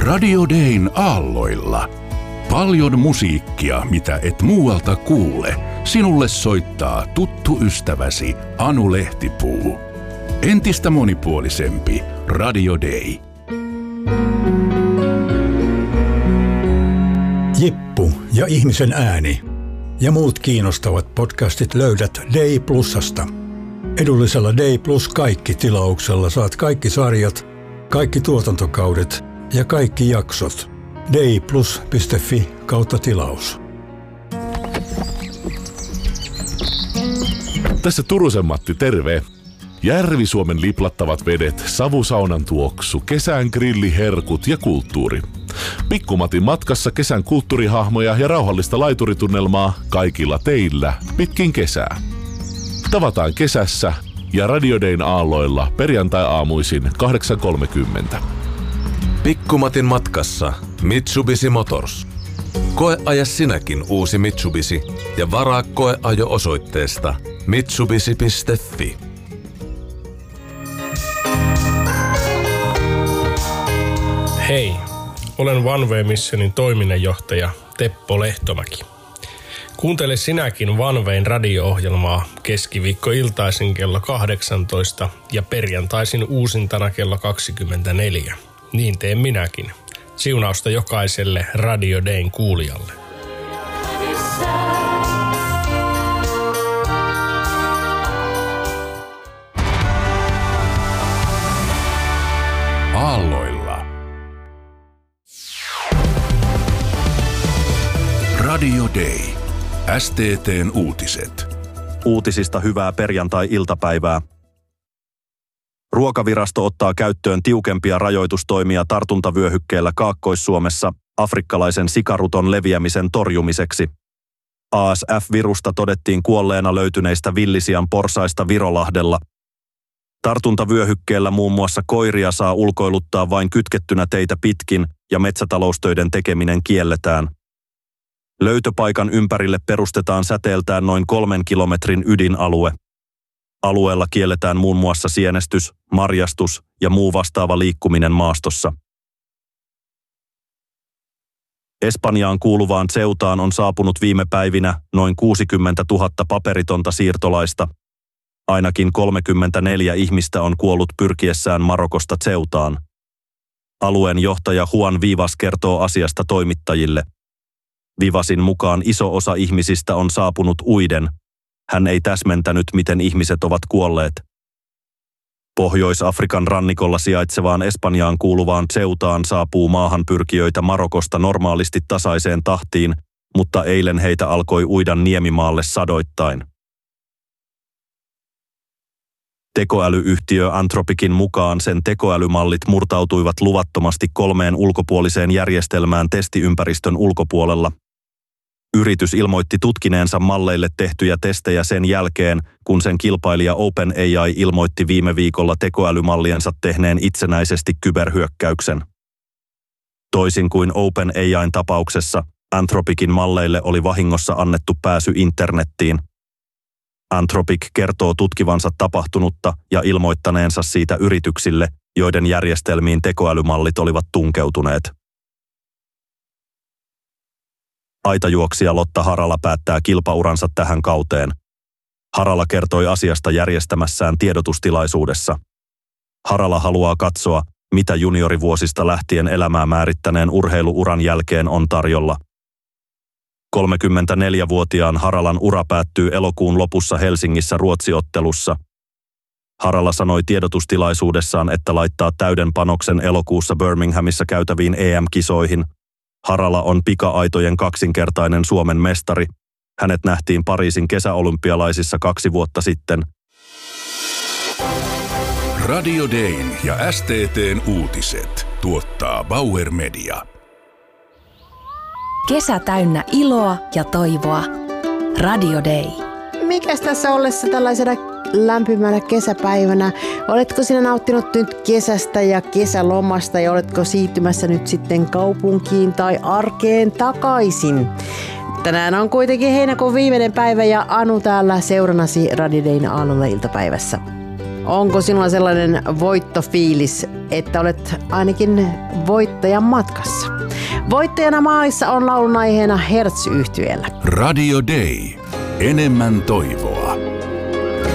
Radio Dayn aalloilla. Paljon musiikkia, mitä et muualta kuule. Sinulle soittaa tuttu ystäväsi Anu Lehtipuu. Entistä monipuolisempi Radio Day. Jippu ja ihmisen ääni ja muut kiinnostavat podcastit löydät Day Plusasta. Edullisella Day Plus kaikki -tilauksella saat kaikki sarjat, kaikki tuotantokaudet ja kaikki jaksot. dayplus.fi/tilaus. Tässä Turusen Matti, terve! Järvi-Suomen liplattavat vedet, savusaunan tuoksu, kesän grilliherkut ja kulttuuri. Pikku-Matin matkassa kesän kulttuurihahmoja ja rauhallista laituritunnelmaa kaikilla teillä pitkin kesää. Tavataan kesässä ja Radio Dayn aalloilla perjantai-aamuisin 8.30. Pikku-Matin matkassa Mitsubishi Motors. Koeaja sinäkin uusi Mitsubishi ja varaa koeajo osoitteesta mitsubishi.fi. Hei, olen One Way Missionin toiminnanjohtaja Teppo Lehtomäki. Kuuntele sinäkin One Wayn radio-ohjelmaa keskiviikkoiltaisin kello 18 ja perjantaisin uusintana kello 24. Niin teen minäkin. Siunausta jokaiselle Radio Dayn kuulijalle. Aalloilla. Radio Day. STT:n uutiset. Uutisista hyvää perjantai-iltapäivää. Ruokavirasto ottaa käyttöön tiukempia rajoitustoimia tartuntavyöhykkeellä Kaakkois-Suomessa afrikkalaisen sikaruton leviämisen torjumiseksi. ASF-virusta todettiin kuolleena löytyneistä villisian porsaista Virolahdella. Tartuntavyöhykkeellä muun muassa koiria saa ulkoiluttaa vain kytkettynä teitä pitkin ja metsätaloustöiden tekeminen kielletään. Löytöpaikan ympärille perustetaan säteeltään noin 3 kilometrin ydinalue. Alueella kielletään muun muassa sienestys, marjastus ja muu vastaava liikkuminen maastossa. Espanjaan kuuluvaan Ceutaan on saapunut viime päivinä noin 60 000 paperitonta siirtolaista. Ainakin 34 ihmistä on kuollut pyrkiessään Marokosta Ceutaan. Alueen johtaja Juan Vivas kertoo asiasta toimittajille. Vivasin mukaan iso osa ihmisistä on saapunut uiden. Hän ei täsmentänyt, miten ihmiset ovat kuolleet. Pohjois-Afrikan rannikolla sijaitsevaan Espanjaan kuuluvaan Ceutaan saapuu maahanpyrkijöitä Marokosta normaalisti tasaiseen tahtiin, mutta eilen heitä alkoi uida niemimaalle sadoittain. Tekoälyyhtiö Anthropicin mukaan sen tekoälymallit murtautuivat luvattomasti 3 ulkopuoliseen järjestelmään testiympäristön ulkopuolella. Yritys ilmoitti tutkineensa malleille tehtyjä testejä sen jälkeen, kun sen kilpailija OpenAI ilmoitti viime viikolla tekoälymalliensa tehneen itsenäisesti kyberhyökkäyksen. Toisin kuin OpenAIn tapauksessa, Anthropicin malleille oli vahingossa annettu pääsy internettiin. Anthropic kertoo tutkivansa tapahtunutta ja ilmoittaneensa siitä yrityksille, joiden järjestelmiin tekoälymallit olivat tunkeutuneet. Aitajuoksija Lotta Harala päättää kilpauransa tähän kauteen. Harala kertoi asiasta järjestämässään tiedotustilaisuudessa. Harala haluaa katsoa, mitä juniorivuosista lähtien elämää määrittäneen urheiluuran jälkeen on tarjolla. 34-vuotiaan Haralan ura päättyy elokuun lopussa Helsingissä Ruotsi-ottelussa. Harala sanoi tiedotustilaisuudessaan, että laittaa täyden panoksen elokuussa Birminghamissa käytäviin EM-kisoihin. Harala on pika-aitojen kaksinkertainen Suomen mestari. Hänet nähtiin Pariisin kesäolympialaisissa 2 vuotta sitten. Radio Dayn ja STT:n uutiset tuottaa Bauer Media. Kesä täynnä iloa ja toivoa. Radio Day. Mikäs tässä ollessa tällaisena lämpimänä kesäpäivänä? Oletko sinä nauttinut nyt kesästä ja kesälomasta ja oletko siirtymässä nyt sitten kaupunkiin tai arkeen takaisin? Tänään on kuitenkin heinäkuun viimeinen päivä ja Anu täällä seurannasi Radio Dayn aamulla iltapäivässä. Onko sinulla sellainen voittofiilis, että olet ainakin voittajan matkassa? Voittajana maalissa on laulun aiheena Hertz-yhtyeellä. Radio Day. Enemmän toivoa.